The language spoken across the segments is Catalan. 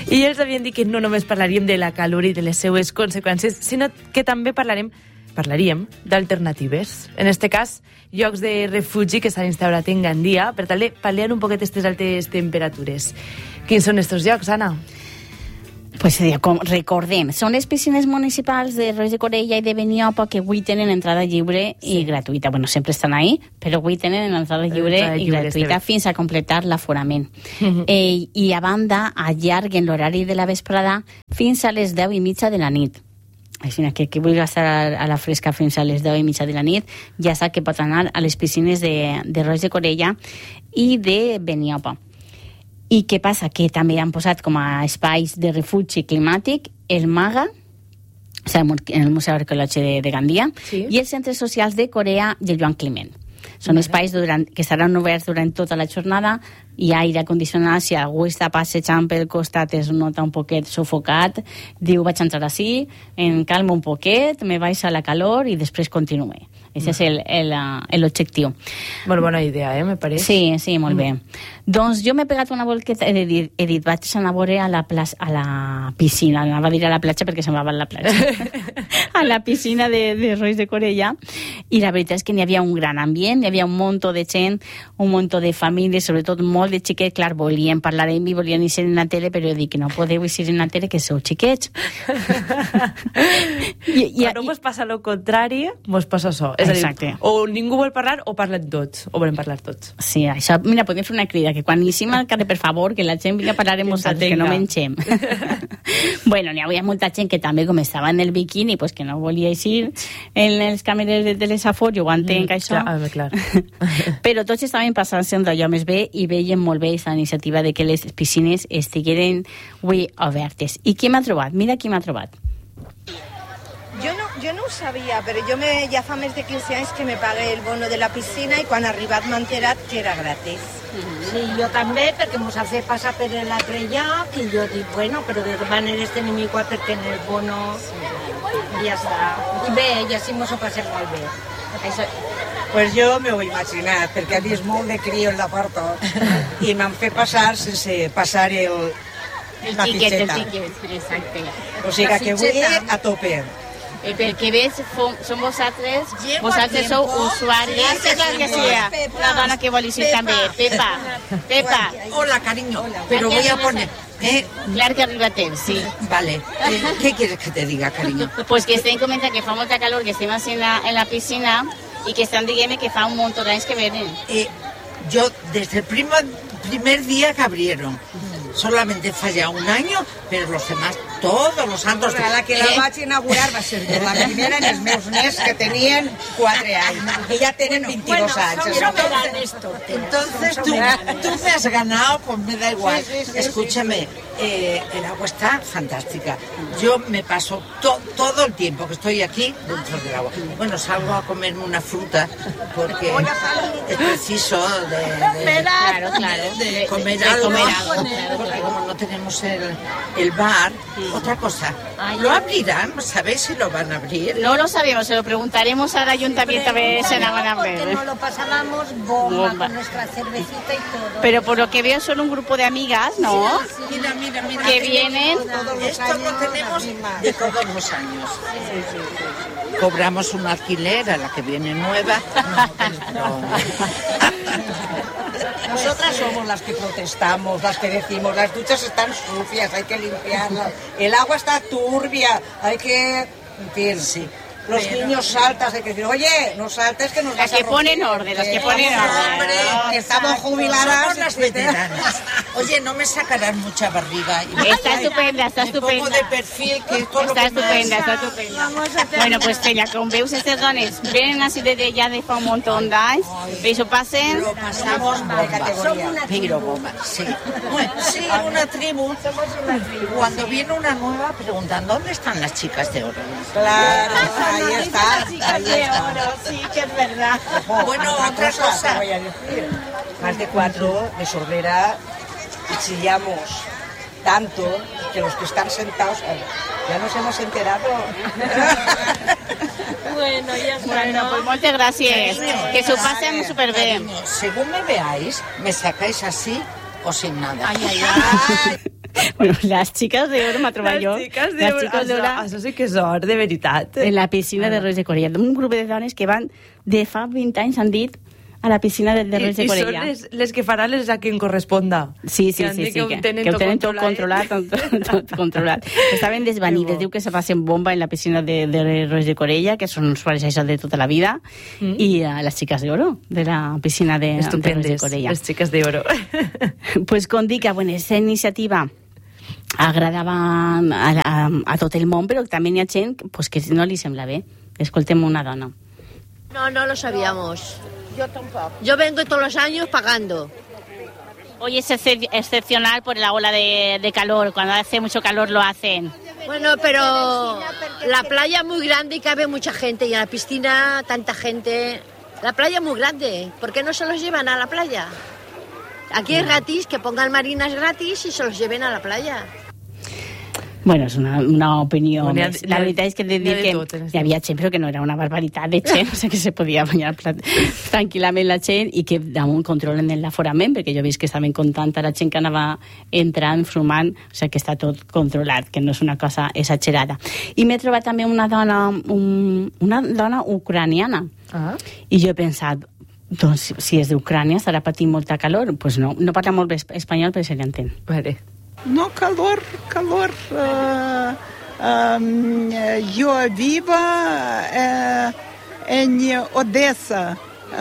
I ells havien dit que no només parlaríem de la calor i de les seues conseqüències, sinó que també parlaríem d'alternatives. En este cas, llocs de refugi que s'han instaurat en Gandia per tal de pal·liar un poquet aquestes altes temperatures. Quins són estos llocs, Anna? Pues recordem, són les piscines municipals de Roís de Corella i de Beniopa que avui tenen entrada lliure i gratuïta. Bueno, sempre estan ahí, però avui tenen entrada lliure i gratuïta fins a completar l'aforament. I a banda, allarguen l'horari de la vesprada fins a les 10:30 de la nit. Així que qui vulgui estar a la fresca fins a les 10:30 de la nit ja sap que pot anar a les piscines de Roís de Corella i de Beniopa. I què passa? Que també han posat com a espais de refugi climàtic el MAGA, o sigui, el Museu Arqueològic de Gandia, i els centres socials de Corea i el Joan Climent. Són espais que estaran oberts durant tota la jornada, hi ha aire condicionat, si algú està passejant pel costat es nota un poquet sufocat, diu vaig entrar així, em calmo un poquet, me baixa la calor i després continuo. Aquest és l'objectiu. Molt bona idea, me pareix. Sí, molt bé. Doncs jo m'he pegat una volqueta, he dit, vaig anar a veure a la piscina, anava a dir a la platja perquè semblava la platja, a la piscina de Roís de Corella, i la veritat és que n'hi havia un gran ambient, hi havia un munt de gent, un munt de famílies, sobretot molt de xiquets, clar, volien parlar amb mi, volien eixir en la tele, però jo dic que no podeu eixir en la tele, que sou xiquets. Quan mos passa el contrari, mos passa això. És a dir, o ningú vol parlar o parlen tots, o volen parlar tots. Sí, això, mira, podem fer una crida, que quan eixim al carrer, per favor, que la gent vingui a parlar amb nosaltres, que no mengem. Bueno, n'hi havia molta gent que també, com estava en el biquini, pues que no volia eixir en els càmeres de les afors, jo ho entenc, això. Clar. Però tots estaven passant-se d'allò més bé i veien molt bé aquesta iniciativa de que les piscines estigueren avui obertes. I qui m'ha trobat? Mira qui m'ha trobat. Jo no ho sabia, però ja fa més de 15 anys que me pagué el bono de la piscina i quan ha arribat m'ha enterat que era gratis. Sí, jo també, perquè mos ha fet passar per l'altre lloc i jo dic, bueno, però de maneres tenim igual per tenir el bono i ja està. I bé, i així mos ho passem molt bé. Pues yo me ho he imaginat, perquè ha vist molt de crio en la porta i m'han fet passar sense passar la fitxeta. El tiquet, exacte. O sigui que avui a tope. Pel que veig, són vosaltres sou usuaris. Que sí, la dona que vol eixir també. Pepa. Hola, cariño, pero voy a poner... Clar que arriba a temps, sí. Vale. ¿Qué quieres que te diga, cariño? Pues que estem comentant que fa molta calor, que estem en la piscina i que estan dient que fa un munt d'anys que venen. Yo, desde el primer día que abrieron, solamente falla un año, pero los demás, todos los santos... La que la vaig inaugurar va ser la primera en els meus nets que tenien 4 anys. I ja tenen 22 anys. Entonces tú me has ganado, pues me da igual. Escúchame, el agua está fantástica. Yo me paso todo el tiempo que estoy aquí dentro del agua. Bueno, salgo a comerme una fruta porque es preciso de comer algo. Porque como no tenemos el bar, otra cosa, ¿lo abrirán? ¿Sabéis si lo van a abrir? No lo sabemos, se lo preguntaremos al ayuntamiento a ver si la van a abrir. Porque nos lo pasábamos bomba con nuestra cervecita y todo. Pero por lo que veo son un grupo de amigas, ¿no? Sí, mira. Que vienen. Esto lo tenemos de todos los años. Sí. Cobramos un alquiler a la que viene nueva. No. Nosotras somos las que protestamos, las que decimos, las duchas están sucias, hay que limpiarlas, el agua está turbia, hay que... En fin, sí. Los niños saltas, hay que decir, oye, no saltes que nos vas a romper. Las que ponen orden. Hombre, que estamos jubiladas. Somos las veteranas. Oye, no me sacarán mucha barriga. Está estupenda. Me pongo de perfil, que esto está estupenda. Bueno, pues Peña, com veus, aquestes dones venen així de ja de fa un munt d'anys, i s'ho passen... Lo pasamos bomba. Pero bomba, sí. Sí, una tribu. Cuando viene una nueva preguntan, ¿dónde están las chicas de oro? Claro. Ahí está. Sí, que es verdad. Bueno, otra cosa. Voy a decir. Más de 4 de sordera y chillamos tanto que los que están sentados ya nos hemos enterado. Bueno, ya está. Bueno, pues muchas gracias. Que se pasen súper bien. Según me veáis, me sacáis así o sin nada. Ay. Bueno, les xiques d'Oro m'ha trobat jo. Les xiques d'Oro. Això sí que és or, de veritat. En la piscina de Reis de Corella. Un grup de dones que van, de fa 20 anys, han dit, a la piscina de Reis de Corella. I són les que faran les a qui en corresponda. Sí, que ho tenen tot controlat. Tot controlat. Estaven desvanides, diu que se passen bomba en la piscina de Reis de Corella, que són usuaris això de tota la vida, i les xiques d'Oro, de la piscina de Reis de Corella. Les xiques d'Oro. Pues com dic, bueno, aquesta iniciativa agradava a tot el món, però també hi ha gent pues, que no li sembla bé. Escoltem una dona. No lo sabíamos. Yo tampoco. Yo vengo todos los años pagando. Hoy es excepcional por la ola de calor. Cuando hace mucho calor lo hacen. Bueno, pero la playa es muy grande y cabe mucha gente. Y en la piscina, tanta gente. La playa es muy grande. ¿Por qué no se los llevan a la playa? Aquí es gratis, que pongan marinas gratis y se los lleven a la playa. Bueno, és una opinió més. La veritat és que he de dir que hi havia gent, però que no era una barbaritat de gent, o sigui que se podia banyar tranquil·lament la gent i que damunt controlen l'aforament, perquè jo he vist que estaven comptant a la gent que anava entrant, fumant, o sigui que està tot controlat, que no és una cosa exagerada. I m'he trobat també una dona ucraniana. I jo he pensat, doncs si és d'Ucrània estarà patint molta calor. Doncs no parla molt bé espanyol, però se li entén. Vale. No, calor. Yo vivo en Odessa,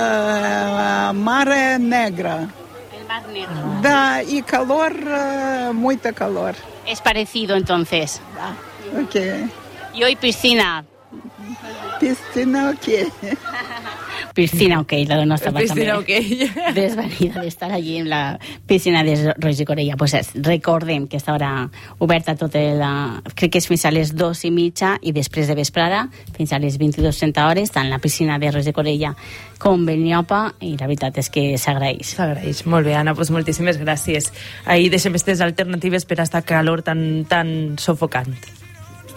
Mar Negro. El Mar Negro. Да, y calor, mucho calor. Es parecido entonces. Ok. Y hoy piscina. Piscina, ok. Piscina, ok, la dona estava piscina, també desvanida d'estar allí en la piscina de Reis de Corella. Pues recordem que està ara oberta tota crec que és fins a les 2:30 i després de vesprada fins a les 22:30 hores, tant la piscina de Reis de Corella com Benllopa, i la veritat és que s'agraeix. S'agraeix. Molt bé, Anna, doncs moltíssimes gràcies. Ahir deixem aquestes alternatives per a esta calor tan sofocant.